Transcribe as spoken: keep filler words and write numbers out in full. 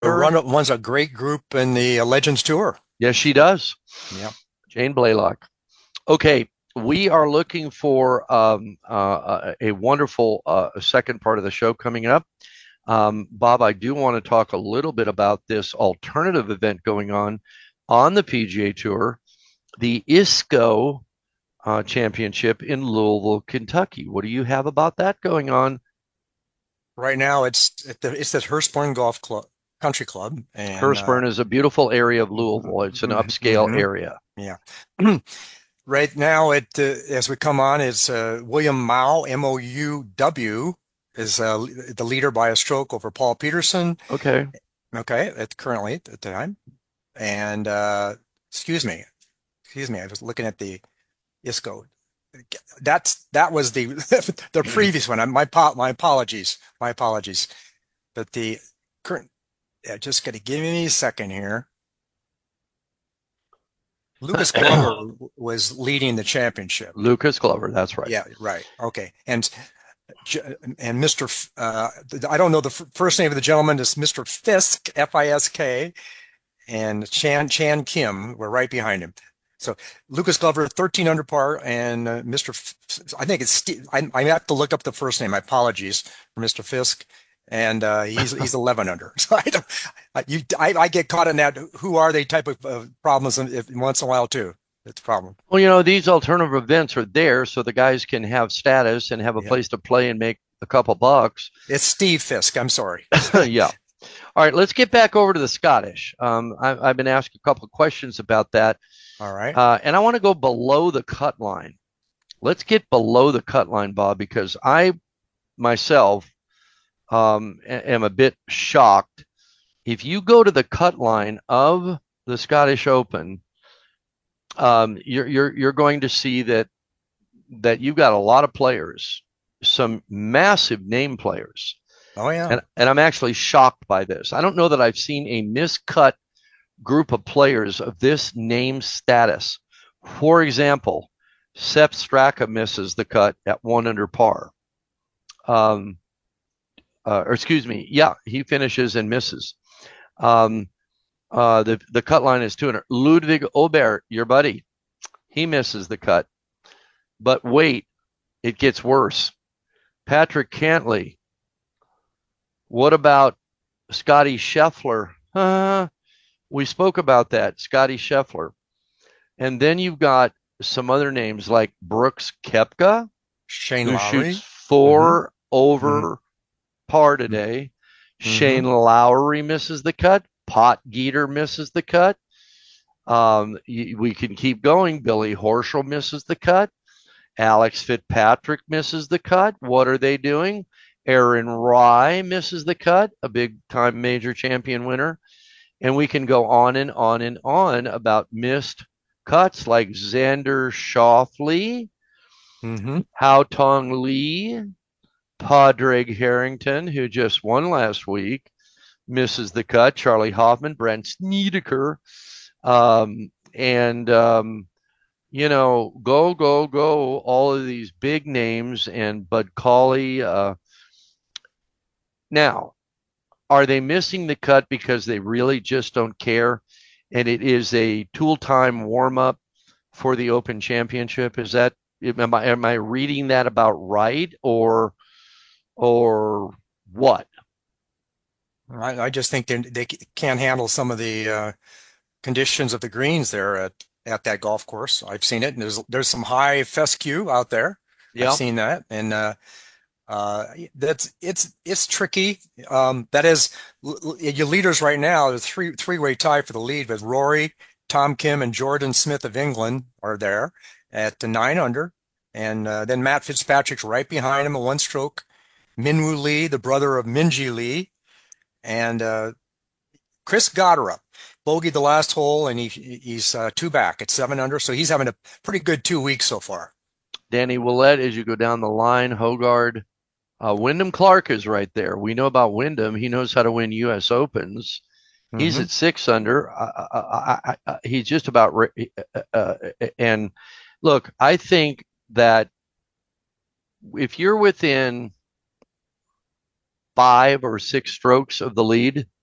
run runs a great group in the uh, Legends Tour. Yes, she does. Yeah. Jane Blaylock. Okay, we are looking for um, uh, a wonderful uh, second part of the show coming up. Um, Bob, I do want to talk a little bit about this alternative event going on on the P G A Tour, the ISCO uh, Championship in Louisville, Kentucky. What do you have about that going on? Right now, it's at the it's at Hurstbourne Golf Club Country Club, and uh, Hurstbourne is a beautiful area of Louisville. It's an mhm, upscale mhm, area. yeah. Right now, it uh, as we come on, it's uh, William Mou, M O U W, is uh, the leader by a stroke over Paul Peterson. Okay. Okay, at currently at the time, and uh, excuse me, excuse me, I was looking at the ISCO. That's that was the the previous one. My my apologies, my apologies. But the current, yeah, just got to give me a second here. Lucas Glover was leading the championship. Lucas Glover, that's right. Yeah, right. Okay. And and Mister F- uh, I don't know the f- first name of the gentleman is Mister Fisk, F I S K, and Chan Chan Kim were right behind him. So Lucas Glover, thirteen under par, and uh, Mister F- I think it's Steve. I, I have to look up the first name. My apologies for Mister Fisk, and uh, he's he's eleven under. So I don't, I, you, I, I get caught in that. Who are they type of uh, problems if, once in a while too. It's a problem. Well, you know, these alternative events are there so the guys can have status and have a Yeah, place to play and make a couple bucks. it's Steve Fisk. I'm sorry. Yeah. All right, let's get back over to the Scottish. Um, I, I've been asked a couple of questions about that, All right. uh, and I want to go below the cut line. Let's get below the cut line, Bob, because I myself um, am a bit shocked. If you go to the cut line of the Scottish Open, um, you're you're you're going to see that that you've got a lot of players, some massive name players, Oh yeah. and and I'm actually shocked by this. I don't know that I've seen a miscut group of players of this name status. For example, Sepp Straka misses the cut at one under par. Um, uh, or excuse me, yeah, he finishes and misses. Um, uh, the the cut line is two hundred. Ludwig Obert, your buddy, he misses the cut. But wait, it gets worse. Patrick Cantley. What about Scotty Scheffler? Uh, we spoke about that, Scotty Scheffler. And then you've got some other names like Brooks Koepka, Shane who shoots Lowry. Mm-hmm. four Mm-hmm. over par today. Mm-hmm. Shane Lowry misses the cut. Pot Geeter misses the cut. Um, we can keep going. Billy Horschel misses the cut. Alex Fitzpatrick misses the cut. What are they doing? Aaron Rai misses the cut, a big time major champion winner. And we can go on and on and on about missed cuts like Xander Schauffele, Mm-hmm. Hao Tong Lee, Padraig Harrington, who just won last week, misses the cut. Charlie Hoffman, Brent Snedeker, um, and um, you know, go, go, go, all of these big names and Bud Cauley. Uh, now, are they missing the cut because they really just don't care? And it is a tool time warm up for the Open Championship. Is that am I am I reading that about right or or what? I, I just think they they can't handle some of the uh, conditions of the greens there at at that golf course. I've seen it, and there's there's some high fescue out there. I've Yeah. seen that, and uh, uh, that's it's it's tricky. Um, that is, your leaders right now, the three three way tie for the lead with Rory, Tom Kim, and Jordan Smith of England are there at the nine under, and uh, then Matt Fitzpatrick's right behind him, a one stroke. Minwoo Lee, the brother of Minji Lee, and uh, Chris Gotterup bogeyed the last hole, and he he's uh, two back at seven under, so he's having a pretty good two weeks so far. Danny Willett, as you go down the line, Hogard, uh, Wyndham Clark is right there. We know about Wyndham. He knows how to win U S Opens. He's Hmm. at six under. I, I, I, he's just about. Re- uh, uh, and look, I think that if you're within five or six strokes of the lead,